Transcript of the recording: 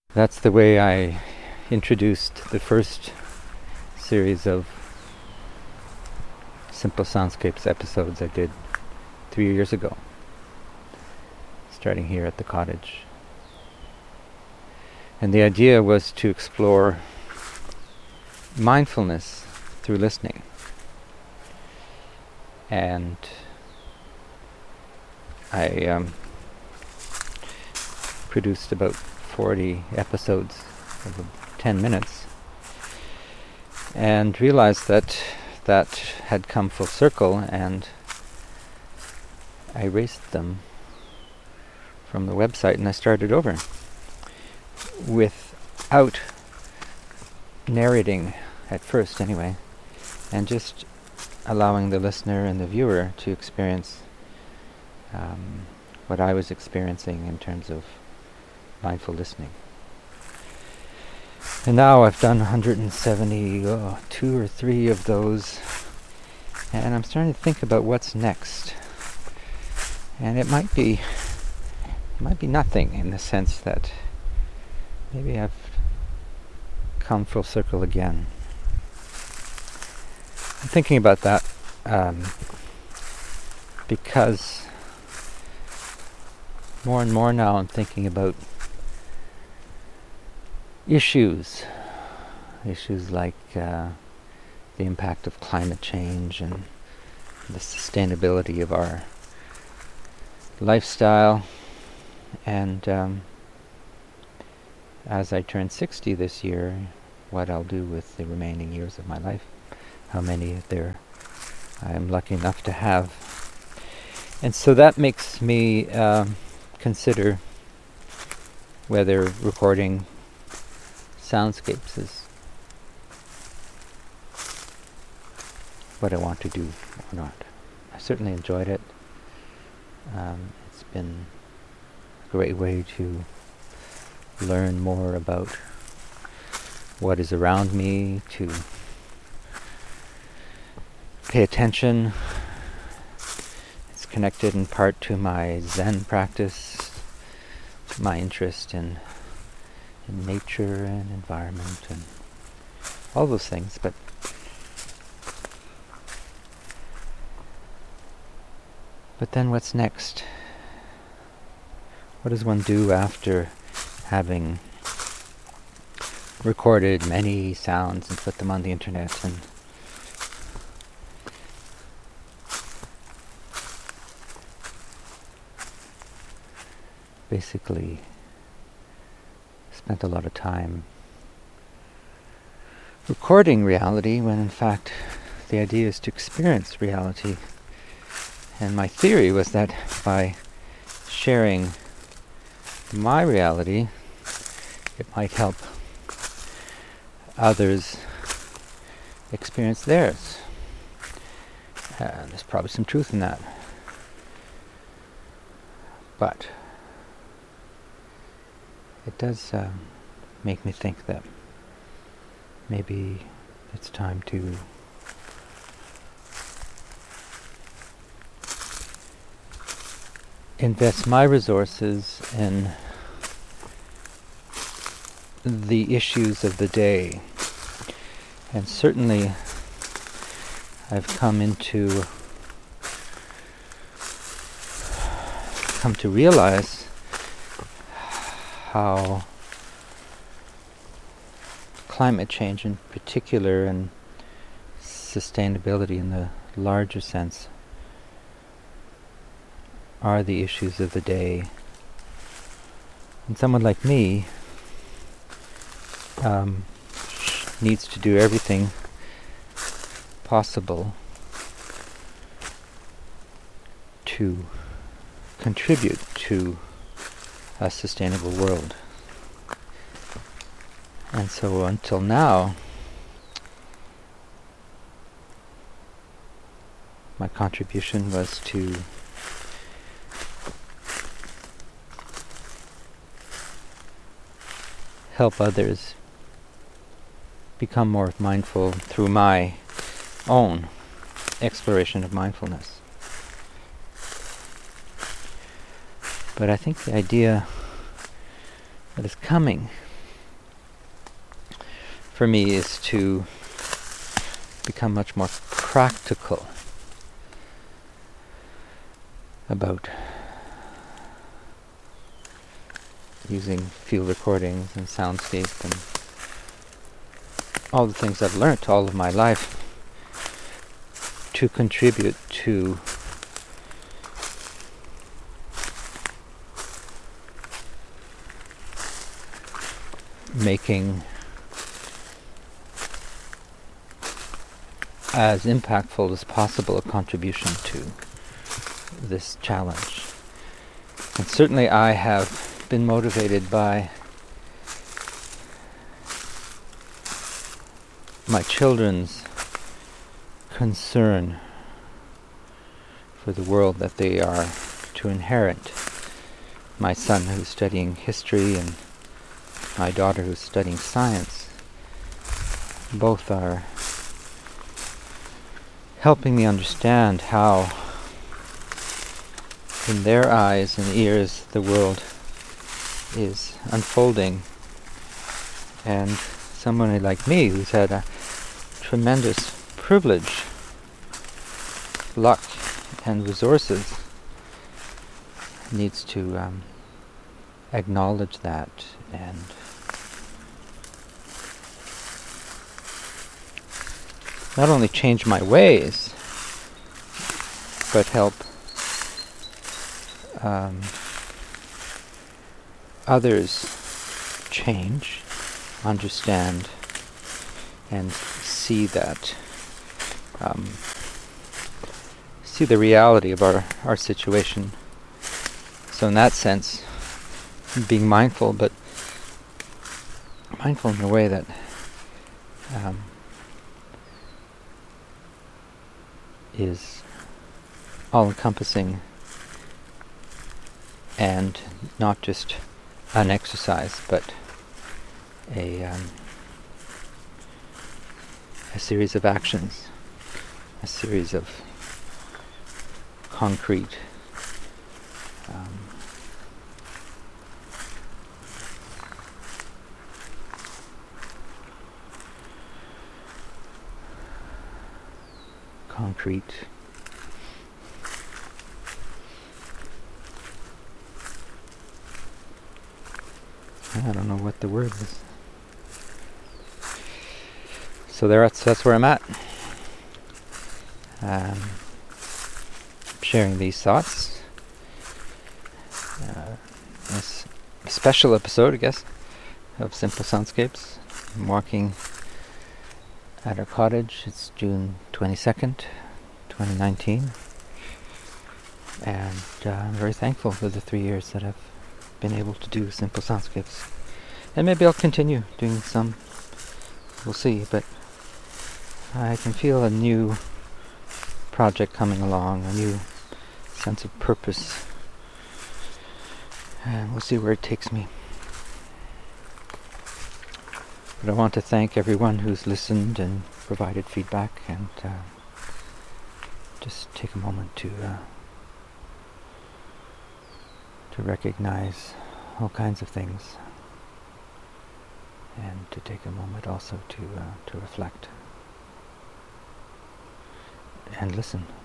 That's the way I introduced the first series of Simple Soundscapes episodes I did 3 years ago, starting here at the cottage. And the idea was to explore mindfulness through listening. And I produced about 40 episodes of 10 minutes and realized that had come full circle, and I erased them from the website and I started over without narrating at first anyway, and just allowing the listener and the viewer to experience what I was experiencing in terms of mindful listening. And now I've done 172 or 3 of those, and I'm starting to think about what's next. And it might be nothing, in the sense that maybe I've come full circle again. I'm thinking about that because more and more now I'm thinking about issues like the impact of climate change and the sustainability of our lifestyle. And as I turn 60 this year, what I'll do with the remaining years of my life, how many there I am lucky enough to have. And so that makes me consider whether recording soundscapes is what I want to do or not. I certainly enjoyed it. It's been a great way to learn more about what is around me, to pay attention. It's connected in part to my Zen practice, to my interest in nature and environment and all those things. But then what's next? What does one do after having recorded many sounds and put them on the internet and basically spent a lot of time recording reality, when in fact the idea is to experience reality? And my theory was that by sharing my reality, it might help others experience theirs. There's probably some truth in that. But it does make me think that maybe it's time to invest my resources in the issues of the day. And certainly I've come to realize how climate change in particular, and sustainability in the larger sense, are the issues of the day. And someone like me needs to do everything possible to contribute to a sustainable world. And so until now, my contribution was to help others become more mindful through my own exploration of mindfulness. But I think the idea that is coming for me is to become much more practical about using field recordings and soundscape and all the things I've learnt all of my life to contribute to making as impactful as possible a contribution to this challenge. And certainly I have been motivated by my children's concern for the world that they are to inherit. My son, who's studying history, and my daughter, who's studying science, both are helping me understand how, in their eyes and ears, the world is unfolding. And someone like me, who's had a tremendous privilege, luck, and resources, needs to acknowledge that and not only change my ways, but help others change, understand, and see that, see the reality of our situation. So in that sense, being mindful, but mindful in a way that is all-encompassing and not just an exercise, but a series of actions, a series of concrete I don't know what the word is. So that's where I'm at. Sharing these thoughts. This special episode, I guess, of Simple Soundscapes. I'm walking at our cottage. It's June 22nd, 2019. And I'm very thankful for the 3 years that I've been able to do Simple Soundscapes. And maybe I'll continue doing some. We'll see, but I can feel a new project coming along, a new sense of purpose. And we'll see where it takes me. But I want to thank everyone who's listened and provided feedback, and just take a moment to recognize all kinds of things, and to take a moment also to reflect and listen.